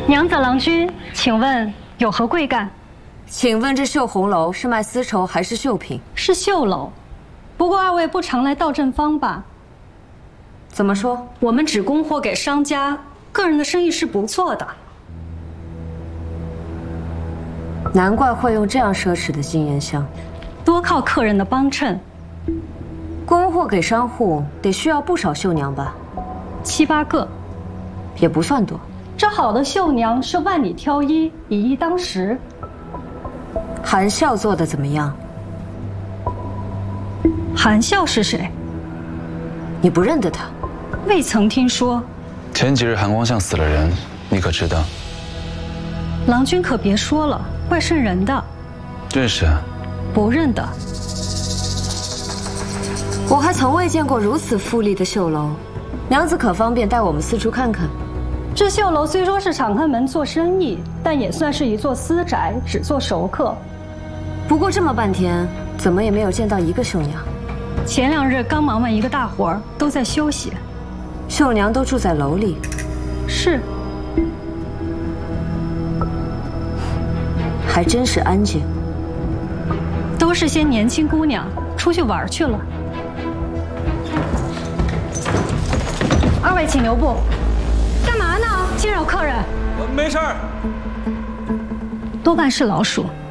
娘子郎君，请问有何贵干？ 请问这绣红楼是卖丝绸还是绣品？ 是绣楼，不过二位不常来到正坊吧？ 怎么说？ 我们只供货给商家，个人的生意是不错的。 难怪会用这样奢侈的金银香， 多靠客人的帮衬。 供货给商户得需要不少绣娘吧 ？7、8个， 也不算多。 这好的绣娘是万里挑一，以一当十。 韩笑做的怎么样？ 韩笑是谁？ 你不认得他？ 未曾听说。 前几日韩光相死了人，你可知道？ 郎君可别说了，怪瘆人的。 认识啊？ 不认得。 我还从未见过如此富丽的绣楼，娘子可方便带我们四处看看？ 这绣楼虽说是敞开门做生意，但也算是一座私宅，只做熟客。 不过这么半天，怎么也没有见到一个绣娘。 前2日刚忙完一个大活儿，都在休息。 绣娘都住在楼里？ 是。 还真是安静。 都是些年轻姑娘，出去玩去了。二位请留步。干嘛呢？惊扰客人。 没事儿。 多半是老鼠。